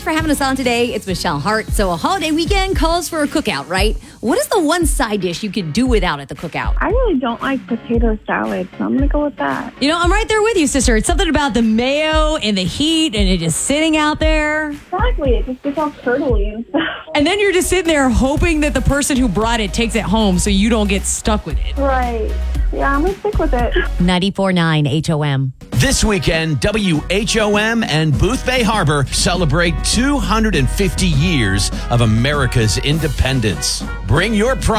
for having us on today. It's Michelle Hart. So a holiday weekend calls for a cookout, right? What is the one side dish you could do without at the cookout? I really don't like potato salad, so I'm going to go with that. You know, I'm right there with you, sister. It's something about the mayo and the heat and it just sitting out there. Exactly. It just gets all curdly and stuff. And then you're just sitting there hoping that the person who brought it takes it home so you don't get stuck with it. Right. Yeah, I'm going to stick with it. 94.9 HOM. This weekend, WHOM and Booth Bay Harbor celebrate 250 years of America's independence. Bring your pride.